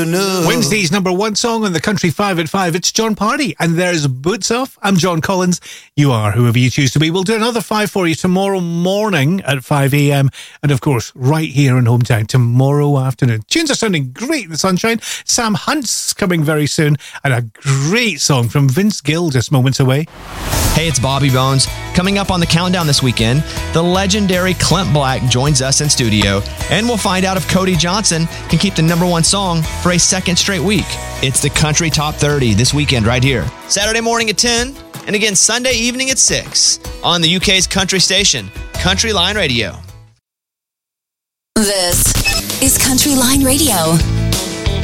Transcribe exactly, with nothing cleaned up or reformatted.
to know. Wednesday's number one song on the Country five at five. It's John Party, and there's Boots Off. I'm John Collins. You are whoever you choose to be. We'll do another five for you tomorrow morning at five a.m. and, of course, right here in Hometown tomorrow afternoon. Tunes are sounding great in the sunshine. Sam Hunt's coming very soon, and a great song from Vince Gill just moments away. Hey, it's Bobby Bones. Coming up on the countdown this weekend, the legendary Clint Black joins us in studio, and we'll find out if Cody Johnson can keep the number one song for a second straight week. It's the Country Top thirty this weekend right here. Saturday morning at ten, and again Sunday evening at six on the U K's country station, Country Line Radio. This is Country Line Radio.